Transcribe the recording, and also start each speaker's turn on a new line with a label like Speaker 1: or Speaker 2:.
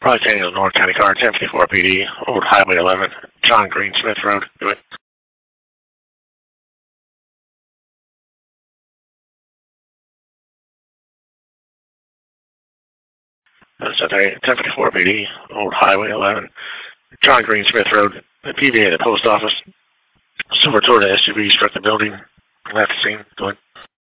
Speaker 1: Roy Daniels, North County Car, 1054 PD, Old Highway 11, John Green Smith Road. Do it. Saturday, 1054 PD, Old Highway 11, John Green Smith Road, the PVA, the post office. Silver Toyota SUV struck the building. Left scene. Go ahead.